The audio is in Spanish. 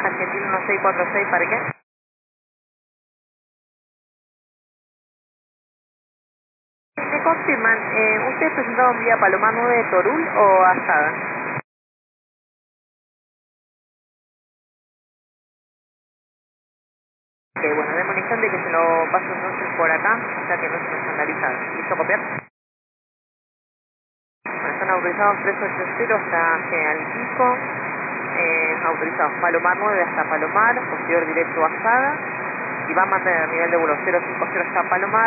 Argentina 1646, ¿para qué? Me confirman, ¿usted presentaron vía Palomar 9 de Torul o Azada? Ok, bueno, déme un instante que se lo paso entonces por acá, ya que no se nos analiza. ¿Listo copiar? Bueno, están autorizados 380 hasta General Pico, autorizados Palomar 9 hasta Palomar, posterior directo a Azada, y va a mantener el nivel de vuelo 050 hasta Palomar.